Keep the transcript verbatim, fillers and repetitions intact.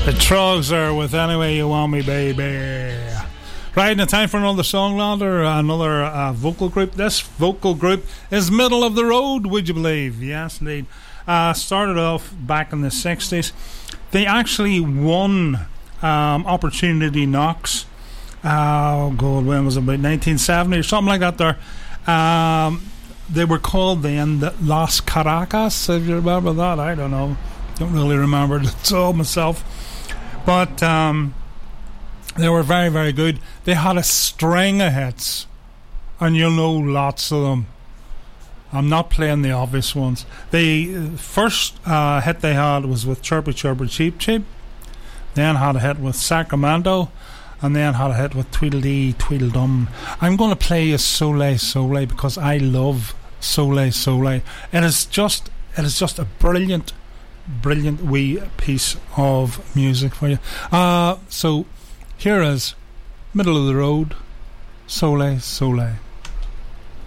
Trogs there with Anyway You Want Me Baby. Right, now time for another songlander, another uh, vocal group. This vocal group is middle of the road, would you believe? Yes, indeed. Uh, started off back in the sixties. They actually won um, Opportunity Knocks. Uh, oh God, when was it? About nineteen seventy or something like that there. Um, they were called then the Las Caracas, if you remember that. I don't know. Don't really remember it at all myself. But um, they were very, very good. They had a string of hits, and you'll know lots of them. I'm not playing the obvious ones. The first uh, hit they had was with Chirpy Chirpy Cheep Cheep. Then had a hit with Sacramento, and then had a hit with Tweedledee Tweedledum. I'm going to play you Soleil Soleil because I love Soleil Soleil. It is just, it is just a brilliant. Brilliant wee piece of music for you. Uh, so here is Middle of the Road, Soleil Soleil.